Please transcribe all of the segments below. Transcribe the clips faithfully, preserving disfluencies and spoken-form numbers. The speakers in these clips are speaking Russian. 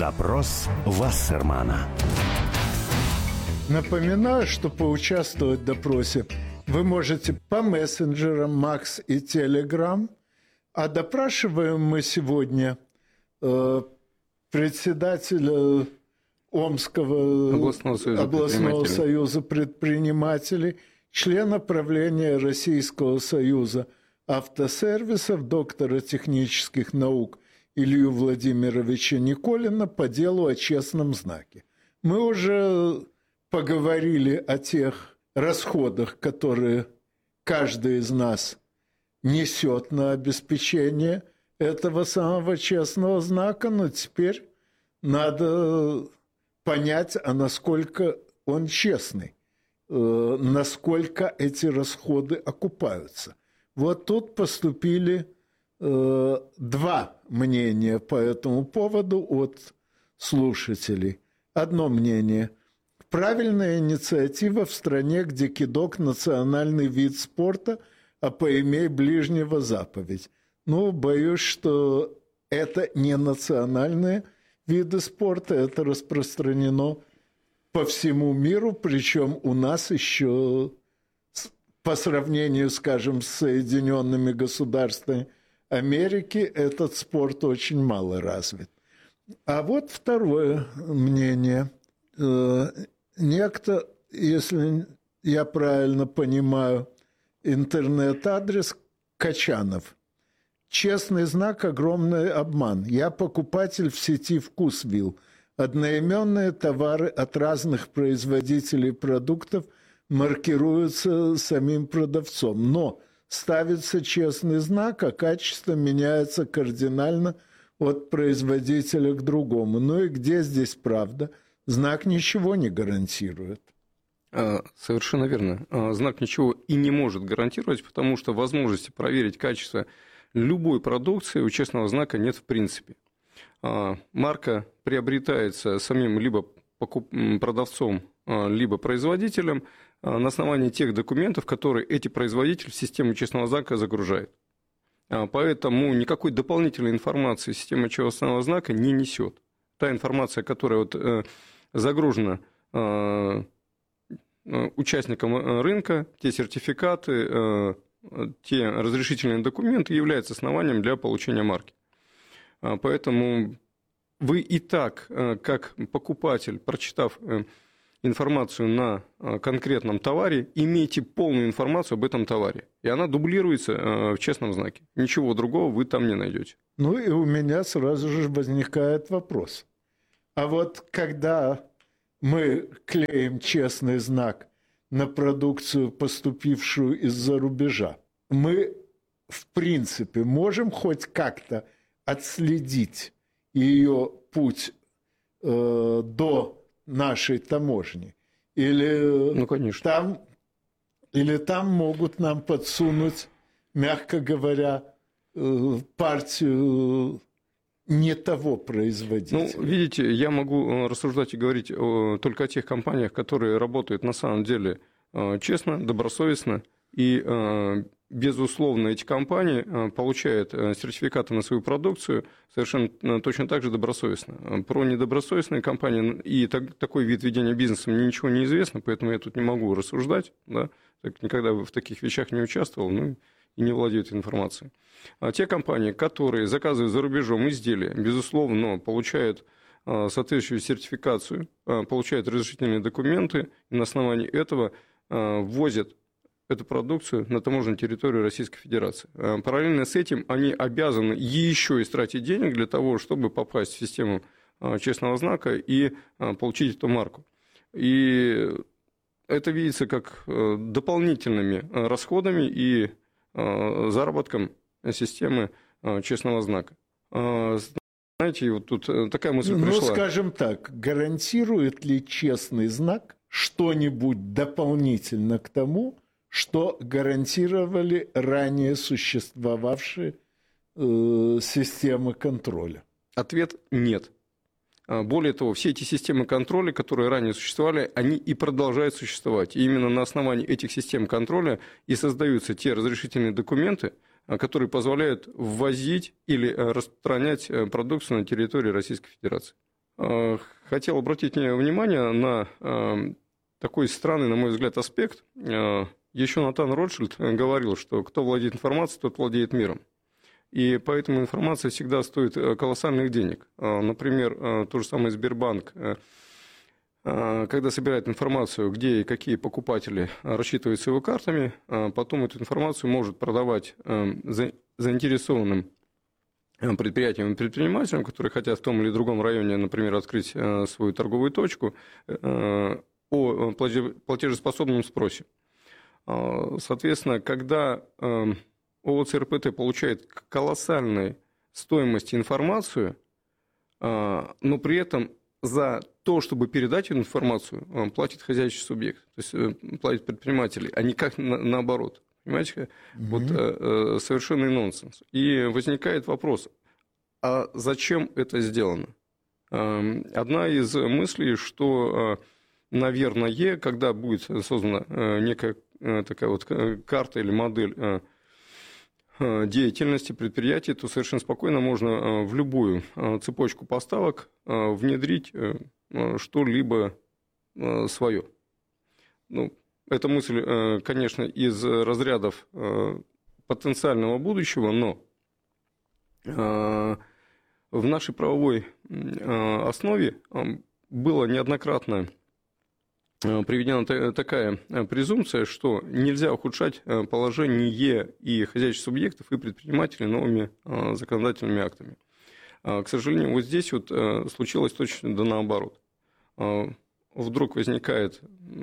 Допрос Вассермана. Напоминаю, что поучаствовать в допросе вы можете по мессенджерам Макс и Телеграм, а допрашиваем мы сегодня э, председателя Омского областного союза, областного союза предпринимателей, члена правления Российского союза автосервисов, доктора технических наук Илью Владимировича Николина по делу о честном знаке. Мы уже поговорили о тех расходах, которые каждый из нас несет на обеспечение этого самого честного знака, но теперь надо понять, а насколько он честный, э, насколько эти расходы окупаются. Вот тут поступили э, два мнения по этому поводу от слушателей. Одно мнение – правильная инициатива в стране, где кидок – национальный вид спорта, а поимей ближнего заповедь. Ну, боюсь, что это не национальные виды спорта, это распространено по всему миру, причем у нас еще по сравнению, скажем, с Соединенными Государствами Америки этот спорт очень мало развит. А вот второе мнение. Некто, если я правильно понимаю, интернет-адрес Качанов. Честный знак – огромный обман. Я покупатель в сети «Вкусвилл». Одноименные товары от разных производителей продуктов маркируются самим продавцом. Но ставится честный знак, а качество меняется кардинально от производителя к другому. Ну и где здесь правда? Знак ничего не гарантирует. Совершенно верно. Знак ничего и не может гарантировать, потому что возможности проверить качество любой продукции у честного знака нет в принципе. Марка приобретается самим либо продавцом, либо производителем на основании тех документов, которые эти производители в систему честного знака загружает. Поэтому никакой дополнительной информации система честного знака не несет. Та информация, которая вот загружена участникам рынка, те сертификаты, те разрешительные документы являются основанием для получения марки. Поэтому вы и так, как покупатель, прочитав информацию на конкретном товаре, имеете полную информацию об этом товаре. И она дублируется в честном знаке. Ничего другого вы там не найдете. Ну и у меня сразу же возникает вопрос. А вот когда мы клеим честный знак на продукцию, поступившую из-за рубежа, мы, в принципе, можем хоть как-то отследить ее путь э, до нашей таможни? Или, ну, конечно. Там, или там могут нам подсунуть, мягко говоря, э, партию не того производителя? Ну, видите, я могу рассуждать и говорить только о тех компаниях, которые работают на самом деле честно, добросовестно. И, безусловно, эти компании получают сертификаты на свою продукцию совершенно точно так же добросовестно. Про недобросовестные компании и такой вид ведения бизнеса мне ничего не известно, поэтому я тут не могу рассуждать. Да? Никогда в таких вещах не участвовал, ну и не владеют информацией. А те компании, которые заказывают за рубежом изделия, безусловно, получают соответствующую сертификацию, получают разрешительные документы, и на основании этого ввозят эту продукцию на таможенную территорию Российской Федерации. Параллельно с этим они обязаны еще и тратить денег для того, чтобы попасть в систему честного знака и получить эту марку. И это видится как дополнительными расходами и заработком системы честного знака. Знаете, вот тут такая мысль ну, пришла. Ну, скажем так, гарантирует ли честный знак что-нибудь дополнительно к тому, что гарантировали ранее существовавшие э, системы контроля? Ответ – нет. Более того, все эти системы контроля, которые ранее существовали, они и продолжают существовать. И именно на основании этих систем контроля и создаются те разрешительные документы, которые позволяют ввозить или распространять продукцию на территории Российской Федерации. хотел обратить внимание на такой странный, на мой взгляд, аспект. Еще Натан Ротшильд говорил, что кто владеет информацией, тот владеет миром. И поэтому информация всегда стоит колоссальных денег. Например, тот же самый Сбербанк, когда собирает информацию, где и какие покупатели рассчитываются его картами, потом эту информацию может продавать заинтересованным предприятиям и предпринимателям, которые хотят в том или другом районе, например, открыть свою торговую точку, о платежеспособном спросе. Соответственно, когда ООО ЦРПТ получает колоссальную стоимость информацию, но при этом за то, чтобы передать эту информацию, платит хозяйственный субъект, то есть платят предприниматели, а не как на, наоборот. Понимаете? Mm-hmm. Вот совершенный нонсенс. И возникает вопрос, а зачем это сделано? Одна из мыслей, что, наверное, когда будет создана некая такая вот карта или модель деятельности предприятий, то совершенно спокойно можно в любую цепочку поставок внедрить что-либо свое. Ну, эта мысль, конечно, из разрядов потенциального будущего, но в нашей правовой основе было неоднократно приведена такая презумпция, что нельзя ухудшать положение и хозяйственных субъектов, и предпринимателей новыми законодательными актами. К сожалению, вот здесь вот случилось точно да наоборот. Вдруг возникает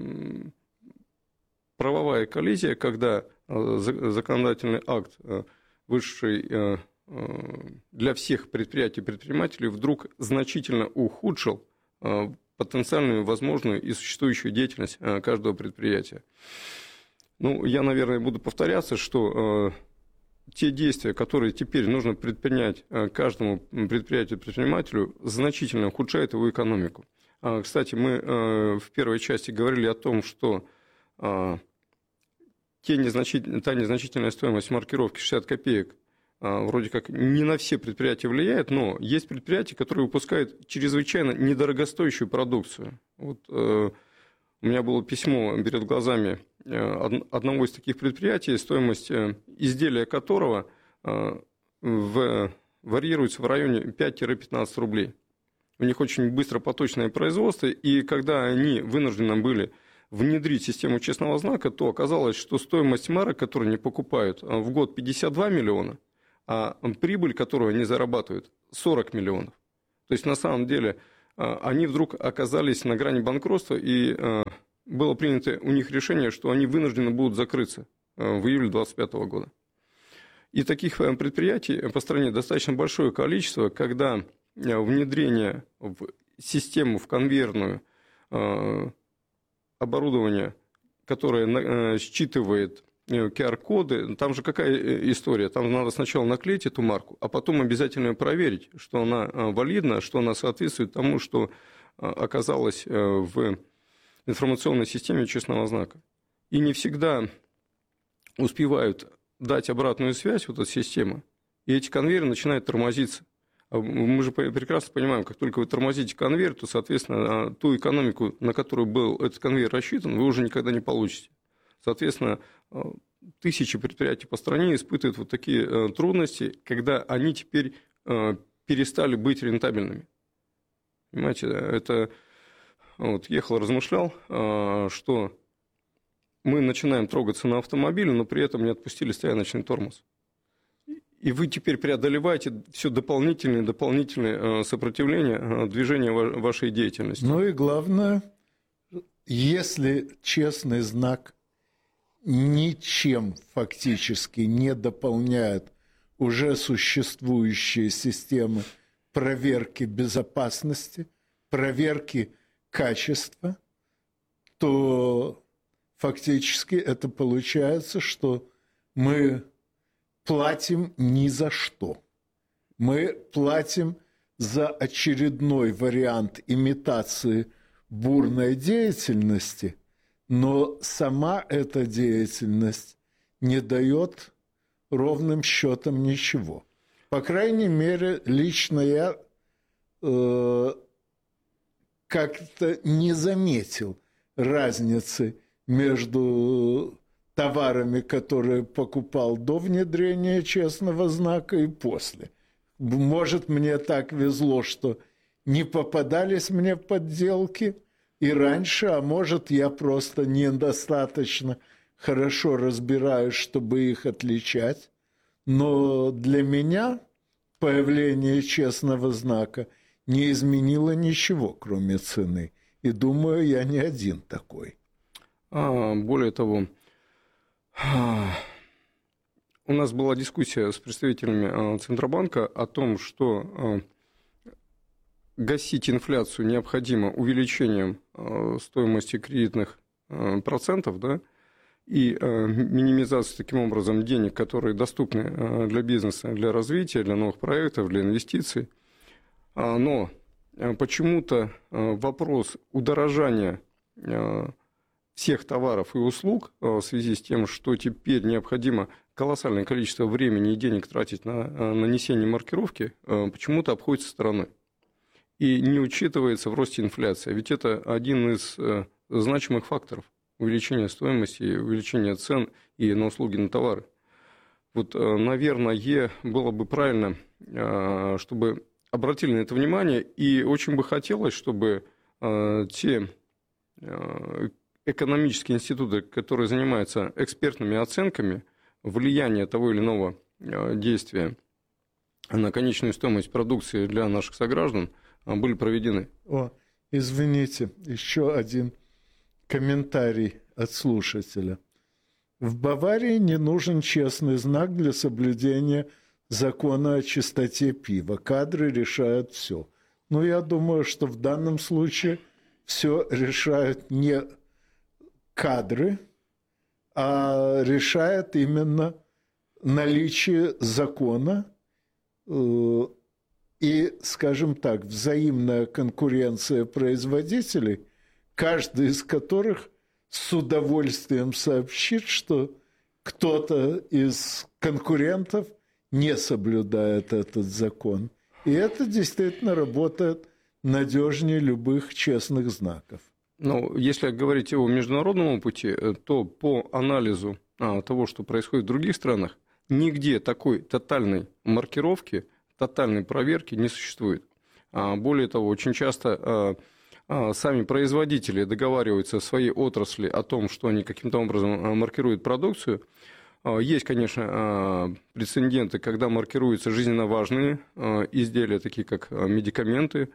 правовая коллизия, когда законодательный акт, высший для всех предприятий и предпринимателей, вдруг значительно ухудшил потенциальную, возможную и существующую деятельность каждого предприятия. Ну, я, наверное, буду повторяться, что э, те действия, которые теперь нужно предпринять каждому предприятию и предпринимателю, значительно ухудшают его экономику. А, кстати, мы э, в первой части говорили о том, что э, те незначительные, та незначительная стоимость маркировки шестьдесят копеек вроде как не на все предприятия влияет, но есть предприятия, которые выпускают чрезвычайно недорогостоящую продукцию. Вот, э, у меня было письмо перед глазами э, одного из таких предприятий, стоимость э, изделия которого э, в, варьируется в районе пять-пятнадцать рублей. У них очень быстропоточное производство, и когда они вынуждены были внедрить систему честного знака, то оказалось, что стоимость марок, которые они покупают, в год пятьдесят два миллиона, а прибыль, которую они зарабатывают, сорок миллионов. То есть, на самом деле, они вдруг оказались на грани банкротства, и было принято у них решение, что они вынуждены будут закрыться в июле две тысячи двадцать пятого года. И таких предприятий по стране достаточно большое количество, когда внедрение в систему, в конвейерную оборудование, которое считывает ку ар-коды, там же какая история? Там надо сначала наклеить эту марку, а потом обязательно проверить, что она валидна, что она соответствует тому, что оказалось в информационной системе честного знака. И не всегда успевают дать обратную связь, вот эта система, и эти конвейеры начинают тормозиться. Мы же прекрасно понимаем, как только вы тормозите конвейер, то, соответственно, ту экономику, на которую был этот конвейер рассчитан, вы уже никогда не получите. Соответственно, тысячи предприятий по стране испытывают вот такие трудности, когда они теперь перестали быть рентабельными. Понимаете, это вот ехал, размышлял, что мы начинаем трогаться на автомобиле, но при этом не отпустили стояночный тормоз. И вы теперь преодолеваете все дополнительные, дополнительные сопротивления движения вашей деятельности. Ну и главное, если честный знак ничем фактически не дополняет уже существующие системы проверки безопасности, проверки качества, то фактически это получается, что мы платим ни за что. Мы платим за очередной вариант имитации бурной деятельности, но сама эта деятельность не дает ровным счетом ничего. По крайней мере, лично я э, как-то не заметил разницы между товарами, которые покупал до внедрения честного знака и после. Может, мне так везло, что не попадались мне подделки и раньше, а может, я просто недостаточно хорошо разбираюсь, чтобы их отличать. Но для меня появление честного знака не изменило ничего, кроме цены. И думаю, я не один такой. А, более того, у нас была дискуссия с представителями Центробанка о том, что гасить инфляцию необходимо увеличением стоимости кредитных процентов, да, и минимизацией таким образом денег, которые доступны для бизнеса, для развития, для новых проектов, для инвестиций. Но почему-то вопрос удорожания всех товаров и услуг в связи с тем, что теперь необходимо колоссальное количество времени и денег тратить на нанесение маркировки, почему-то обходится стороной. И не учитывается в росте инфляции. Ведь это один из значимых факторов увеличения стоимости, увеличения цен и на услуги, на товары. Вот, наверное, было бы правильно, чтобы обратили на это внимание, и очень бы хотелось, чтобы те экономические институты, которые занимаются экспертными оценками влияния того или иного действия на конечную стоимость продукции для наших сограждан, были проведены. О, извините, еще один комментарий от слушателя. В Баварии не нужен честный знак для соблюдения закона о чистоте пива. Кадры решают все. Но я думаю, что в данном случае все решают не кадры, а решает именно наличие закона и, скажем так, взаимная конкуренция производителей, каждый из которых с удовольствием сообщит, что кто-то из конкурентов не соблюдает этот закон. И это действительно работает надежнее любых честных знаков. Ну, если говорить о международном опыте, то по анализу а, того, что происходит в других странах, нигде такой тотальной маркировки, тотальной проверки не существует. А, более того, очень часто а, а, сами производители договариваются в своей отрасли о том, что они каким-то образом маркируют продукцию. А, есть, конечно, а, прецеденты, когда маркируются жизненно важные а, изделия, такие как медикаменты.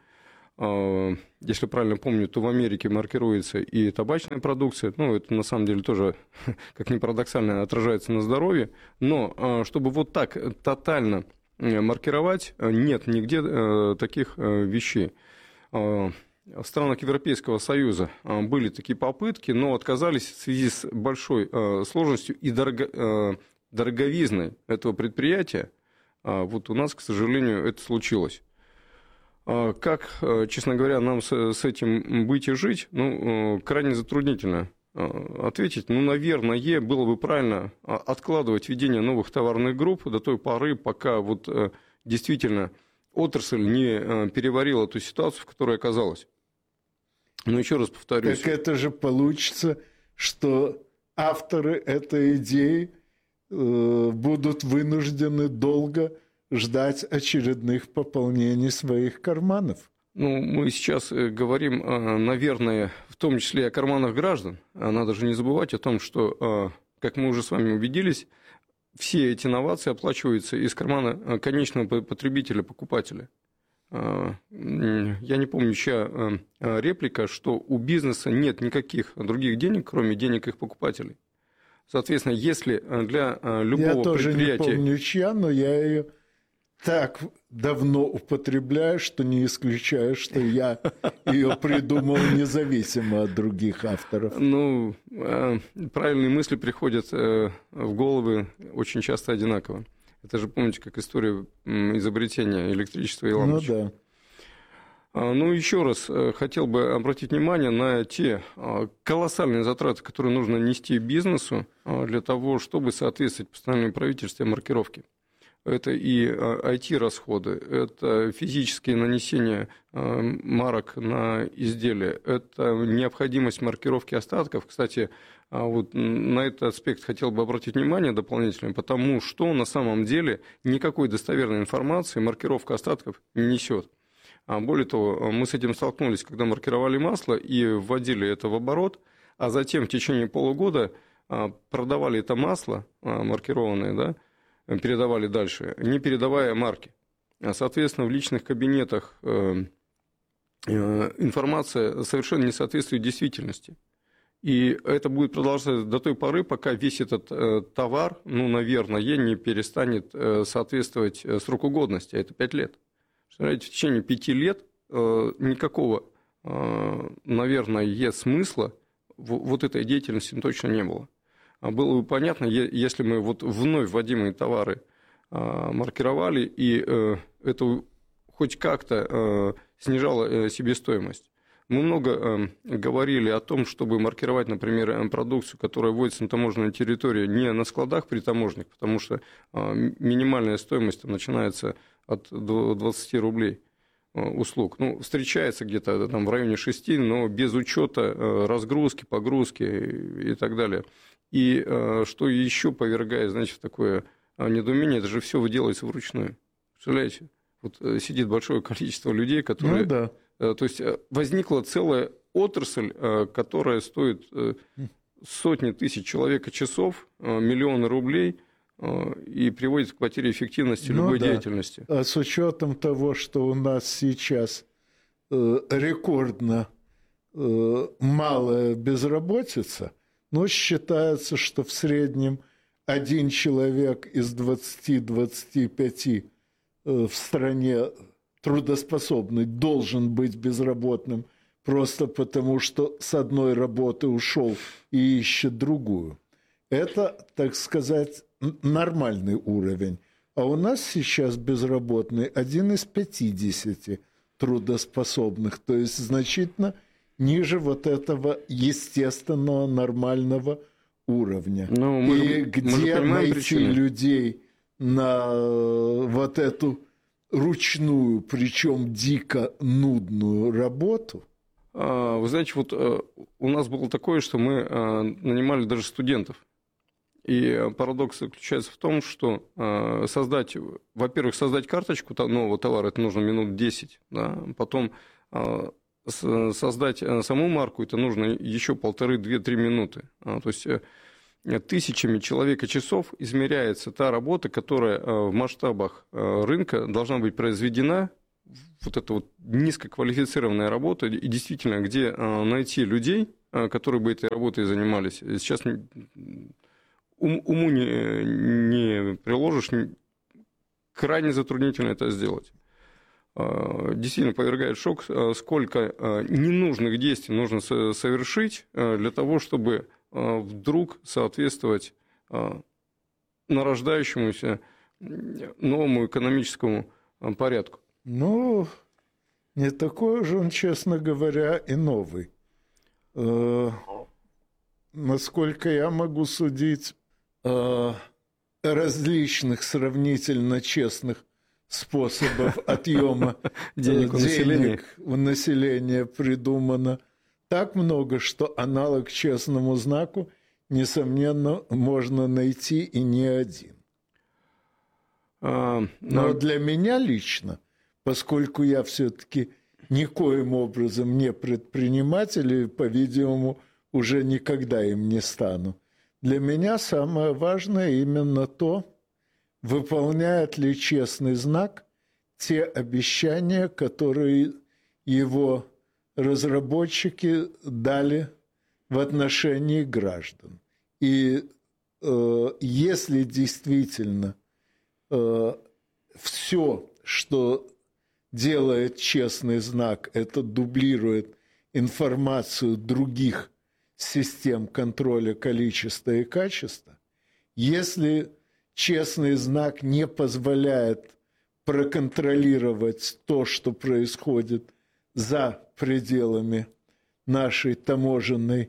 Если правильно помню, то в Америке маркируется и табачная продукция. Ну, это на самом деле тоже, как ни парадоксально, отражается на здоровье. Но чтобы вот так тотально маркировать, нет нигде таких вещей. В странах Европейского Союза были такие попытки, но отказались в связи с большой сложностью и дорого, дороговизной этого предприятия. Вот у нас, к сожалению, это случилось. Как, честно говоря, нам с этим быть и жить, ну, крайне затруднительно ответить. Ну, наверное, было бы правильно откладывать введение новых товарных групп до той поры, пока вот действительно отрасль не переварила ту ситуацию, в которой оказалась. Но еще раз повторюсь. Так это же получится, что авторы этой идеи будут вынуждены долго ждать очередных пополнений своих карманов. Ну, мы сейчас говорим, наверное, в том числе о карманах граждан. Надо же не забывать о том, что, как мы уже с вами убедились, все эти инновации оплачиваются из кармана конечного потребителя, покупателя. Я не помню, чья реплика, что у бизнеса нет никаких других денег, кроме денег их покупателей. Соответственно, если для любого я тоже предприятия... не помню, чья, но я ее так давно употребляю, что не исключаю, что я ее придумал независимо от других авторов. Ну, правильные мысли приходят в головы очень часто одинаково. Это же, помните, как история изобретения электричества и лампочек. Ну да. Ну, еще раз хотел бы обратить внимание на те колоссальные затраты, которые нужно нести бизнесу для того, чтобы соответствовать постановлению правительства о маркировке. это и ай ти-расходы, это физические нанесения марок на изделия, это необходимость маркировки остатков. Кстати, вот на этот аспект хотел бы обратить внимание дополнительно, потому что на самом деле никакой достоверной информации маркировка остатков не несет. Более того, мы с этим столкнулись, когда маркировали масло и вводили это в оборот, а затем в течение полугода продавали это масло маркированное, да, передавали дальше, не передавая марки. Соответственно, в личных кабинетах информация совершенно не соответствует действительности. И это будет продолжаться до той поры, пока весь этот товар, ну, наверное, не перестанет соответствовать сроку годности, а это пять лет. Представляете, в течение пяти лет никакого, наверное, смысла вот этой деятельности точно не было. Было бы понятно, если мы вот вновь вводимые товары маркировали, и это хоть как-то снижало себестоимость. Мы много говорили о том, чтобы маркировать, например, продукцию, которая вводится на таможенную территорию, не на складах при таможнях, потому что минимальная стоимость начинается от двадцати рублей услуг. Ну, встречается где-то там в районе шести, но без учета разгрузки, погрузки и так далее. И что еще повергает, значит, в такое недоумение, это же все делается вручную. Представляете? Вот сидит большое количество людей, которые... Ну, да. То есть возникла целая отрасль, которая стоит сотни тысяч человека-часов, миллионы рублей, и приводит к потере эффективности ну, любой да. деятельности. А с учетом того, что у нас сейчас э, рекордно э, малая безработица, ну, считается, что в среднем один человек из двадцати-двадцати пяти э, в стране трудоспособный должен быть безработным просто потому, что с одной работы ушел и ищет другую. Это, так сказать, нормальный уровень. А у нас сейчас безработный один из пятидесяти трудоспособных, то есть значительно ниже вот этого естественного нормального уровня. Ну, мы, и где найти причины. людей на вот эту ручную, причем дико нудную работу? Вы знаете, вот у нас было такое, что мы нанимали даже студентов. И парадокс заключается в том, что создать, во-первых, создать карточку нового товара, это нужно минут десять, да? Потом создать саму марку, это нужно еще полторы-две-три минуты. То есть тысячами человека-часов измеряется та работа, которая в масштабах рынка должна быть произведена, вот эта вот низкоквалифицированная работа, и действительно, где найти людей, которые бы этой работой занимались. Сейчас уму не, не приложишь, крайне затруднительно это сделать. Действительно повергает в шок, сколько ненужных действий нужно совершить для того, чтобы вдруг соответствовать нарождающемуся новому экономическому порядку. Ну, не такой уж он, честно говоря, и новый. Э, насколько я могу судить, э, различных сравнительно честных способов отъема денег у населения придумано так много, что аналог честному знаку, несомненно, можно найти и не один. А, но... но для меня лично, поскольку я все-таки никоим образом не предприниматель и, по-видимому, уже никогда им не стану, для меня самое важное именно то, выполняет ли честный знак те обещания, которые его разработчики дали в отношении граждан. И э, если действительно э, все, что делает честный знак, это дублирует информацию других систем контроля количества и качества, если честный знак не позволяет проконтролировать то, что происходит за пределами нашей таможенной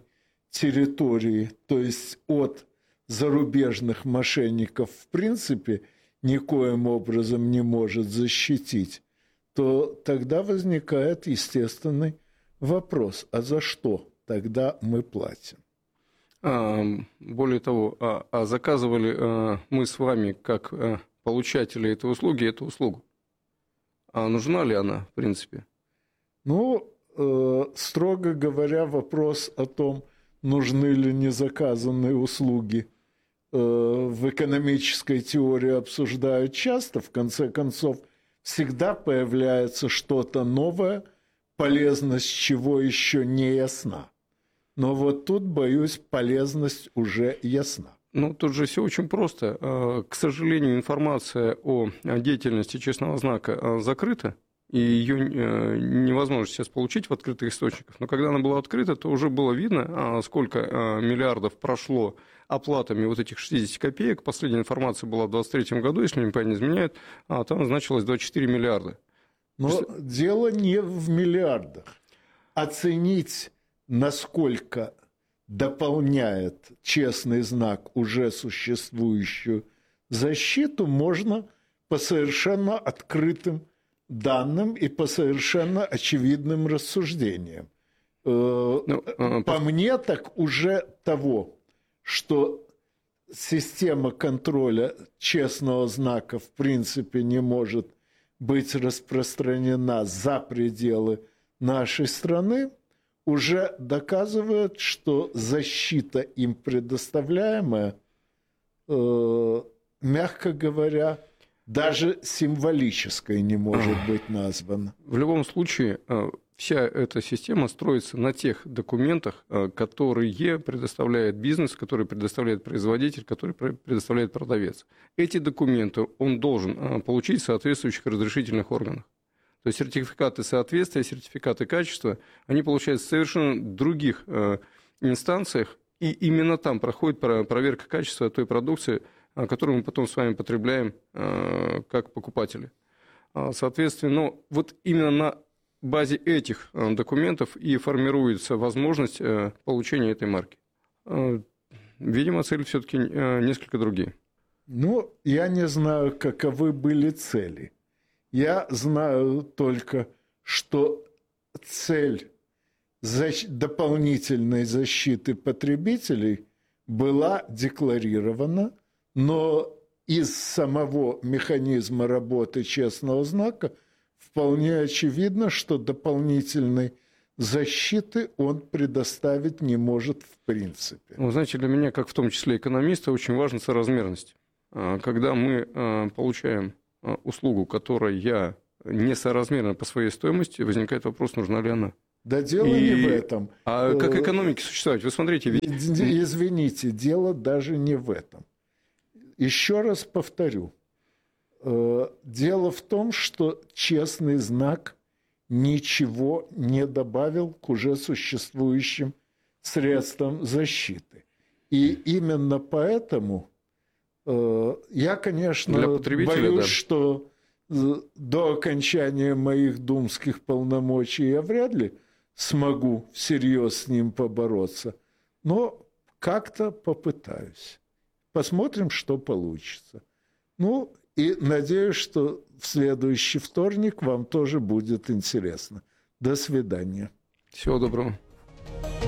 территории, то есть от зарубежных мошенников в принципе никоим образом не может защитить, то тогда возникает естественный вопрос, а за что тогда мы платим? А, более того, а, а заказывали а, мы с вами, как а, получатели этой услуги, эту услугу? А нужна ли она, в принципе? Ну, э, строго говоря, вопрос о том, нужны ли незаказанные услуги, э, в экономической теории обсуждают часто. В конце концов, всегда появляется что-то новое, полезность чего еще не ясна. Но вот тут, боюсь, полезность уже ясна. Ну, тут же все очень просто. К сожалению, информация о деятельности честного знака закрыта, и ее невозможно сейчас получить в открытых источниках. Но когда она была открыта, то уже было видно, сколько миллиардов прошло оплатами вот этих шестьдесят копеек. Последняя информация была в двадцать третьем году, если мне память не изменяет, а там значилось двадцать четыре миллиарда. Но Что... дело не в миллиардах. Оценить, насколько дополняет честный знак уже существующую защиту, можно по совершенно открытым данным и по совершенно очевидным рассуждениям. Ну, по мне, так уже того, что система контроля честного знака в принципе не может быть распространена за пределы нашей страны, уже доказывает, что защита им предоставляемая, э, мягко говоря, даже символической не может быть названа. В любом случае, вся эта система строится на тех документах, которые предоставляет бизнес, которые предоставляет производитель, которые предоставляет продавец. Эти документы он должен получить в соответствующих разрешительных органах. То есть сертификаты соответствия, сертификаты качества, они получаются в совершенно других инстанциях, и именно там проходит проверка качества той продукции, которую мы потом с вами потребляем как покупатели. Соответственно, ну, вот именно на базе этих документов и формируется возможность получения этой марки. Видимо, цели все-таки несколько другие. Ну, я не знаю, каковы были цели. Я знаю только, что цель защ... дополнительной защиты потребителей была декларирована, но из самого механизма работы честного знака вполне очевидно, что дополнительной защиты он предоставить не может в принципе. Вы знаете, для меня, как в том числе экономиста, очень важна соразмерность. Когда мы получаем услугу, которая несоразмерна по своей стоимости, возникает вопрос, нужна ли она. Да дело и... не в этом. А как экономике существовать? Вы смотрите, ведь... Извините, дело даже не в этом. Еще раз повторю. Дело в том, что честный знак ничего не добавил к уже существующим средствам защиты. И именно поэтому я, конечно, боюсь, да. что до окончания моих думских полномочий я вряд ли смогу всерьез с ним побороться. Но как-то попытаюсь. Посмотрим, что получится. Ну, и надеюсь, что в следующий вторник вам тоже будет интересно. До свидания. Всего доброго.